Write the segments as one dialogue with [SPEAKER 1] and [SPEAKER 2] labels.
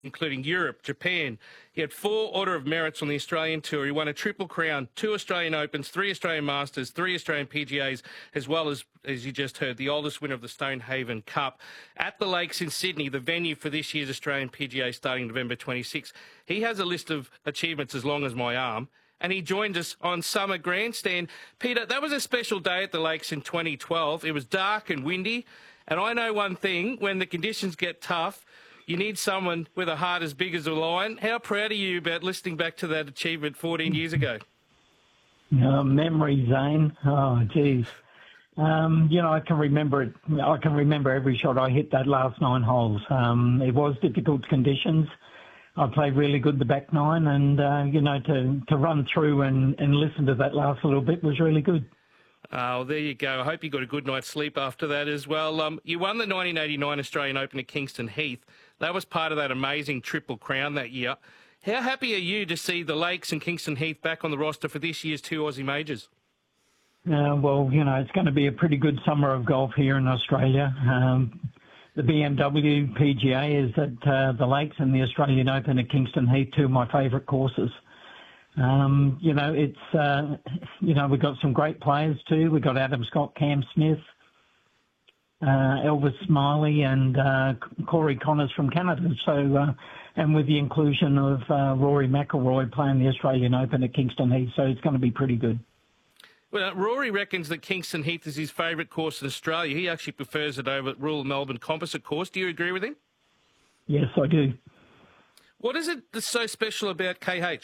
[SPEAKER 1] including Europe, Japan. He had 4 Order of Merits on the Australian Tour. He won a Triple Crown, 2 Australian Opens, 3 Australian Masters, 3 Australian PGAs, as well as you just heard, the oldest winner of the Stonehaven Cup. At the Lakes in Sydney, the venue for this year's Australian PGA starting November 26. He has a list of achievements as long as my arm, and he joined us on Summer Grandstand. Peter, that was a special day at the Lakes in 2012. It was dark and windy, and I know one thing, when the conditions get tough, you need someone with a heart as big as a lion. How proud are you about listening back to that achievement 14 years ago?
[SPEAKER 2] Memory, Zane. Oh, geez. I can remember it. I can remember every shot I hit that last 9 holes. It was difficult conditions. I played really good the back 9, and, to run through and listen to that last little bit was really good.
[SPEAKER 1] Oh, there you go. I hope you got a good night's sleep after that as well. You won the 1989 Australian Open at Kingston Heath. That was part of that amazing Triple Crown that year. How happy are you to see the Lakes and Kingston Heath back on the roster for this year's 2 Aussie Majors?
[SPEAKER 2] It's going to be a pretty good summer of golf here in Australia. The BMW PGA is at the Lakes, and the Australian Open at Kingston Heath, 2 of my favourite courses. We've got some great players too. We've got Adam Scott, Cam Smith, Elvis Smiley, and Corey Connors from Canada. So, and with the inclusion of Rory McIlroy playing the Australian Open at Kingston Heath, so it's going to be pretty good.
[SPEAKER 1] Well, Rory reckons that Kingston Heath is his favourite course in Australia. He actually prefers it over Royal Melbourne Composite Course. Do you agree with him?
[SPEAKER 2] Yes, I do.
[SPEAKER 1] What is it that's so special about KH?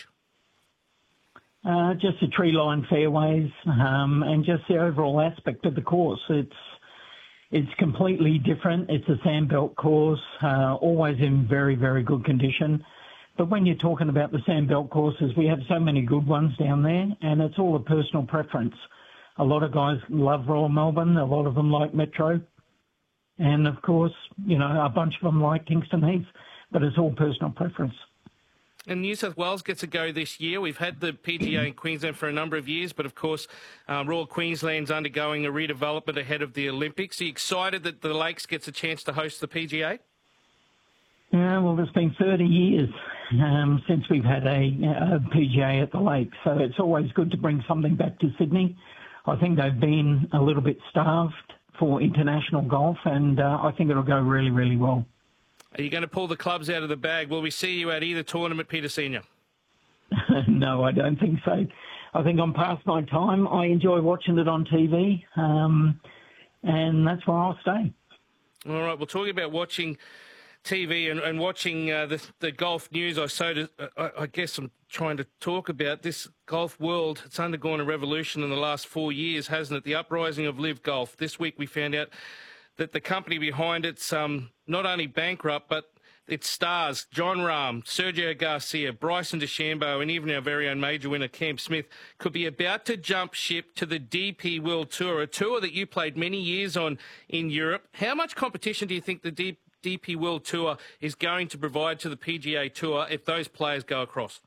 [SPEAKER 2] Just the tree-lined fairways and just the overall aspect of the course. It's completely different. It's a sandbelt course, always in very, very good condition. But when you're talking about the sandbelt courses, we have so many good ones down there, and it's all a personal preference. A lot of guys love Royal Melbourne. A lot of them like Metro. And, of course, a bunch of them like Kingston Heath. But it's all personal preference.
[SPEAKER 1] And New South Wales gets a go this year. We've had the PGA in Queensland for a number of years, but of course, Royal Queensland's undergoing a redevelopment ahead of the Olympics. Are you excited that the Lakes gets a chance to host the PGA?
[SPEAKER 2] Yeah, well, it's been 30 years since we've had a PGA at the Lakes, so it's always good to bring something back to Sydney. I think they've been a little bit starved for international golf, and I think it'll go really, really well.
[SPEAKER 1] Are you going to pull the clubs out of the bag? Will we see you at either tournament, Peter Senior?
[SPEAKER 2] No, I don't think so. I think I'm past my time. I enjoy watching it on TV, and that's where I'll stay.
[SPEAKER 1] All right, we're talking about watching TV and watching the golf news. I guess I'm trying to talk about this golf world. It's undergone a revolution in the last 4 years, hasn't it? The uprising of Live Golf. This week we found out that the company behind it's not only bankrupt, but its stars, Jon Rahm, Sergio Garcia, Bryson DeChambeau, and even our very own major winner, Cam Smith, could be about to jump ship to the DP World Tour, a tour that you played many years on in Europe. How much competition do you think the DP World Tour is going to provide to the PGA Tour if those players go across?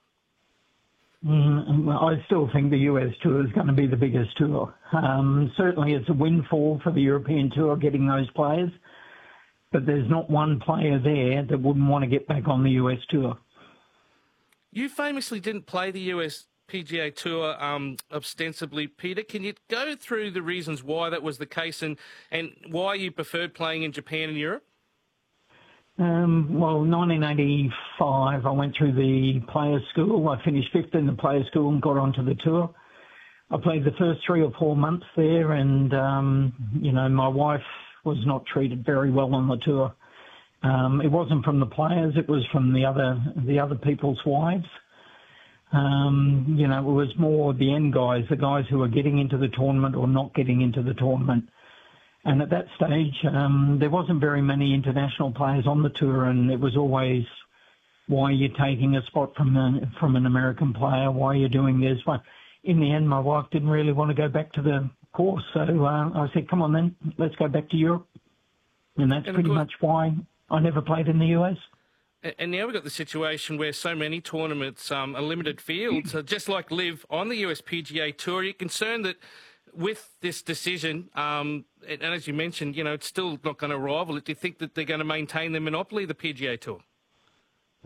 [SPEAKER 2] I still think the US Tour is going to be the biggest tour. Certainly it's a windfall for the European Tour getting those players, but there's not one player there that wouldn't want to get back on the US Tour.
[SPEAKER 1] You famously didn't play the US PGA Tour ostensibly, Peter. Can you go through the reasons why that was the case and why you preferred playing in Japan and Europe?
[SPEAKER 2] 1985, I went through the players' school. I finished 5th in the players' school and got onto the tour. I played the first 3 or 4 months there, and, my wife was not treated very well on the tour. It wasn't from the players, it was from the other people's wives. It was more the end guys, the guys who were getting into the tournament or not getting into the tournament. And at that stage, there wasn't very many international players on the tour, and it was always, why are you taking a spot from an American player? Why are you doing this? Well, in the end, my wife didn't really want to go back to the course, so I said, come on then, let's go back to Europe. And that's pretty much why I never played in the US.
[SPEAKER 1] And now we've got the situation where so many tournaments are limited fields, just like Live on the US PGA Tour. Are you concerned that with this decision, and as you mentioned, it's still not going to rival it, do you think that they're going to maintain their monopoly, the PGA Tour?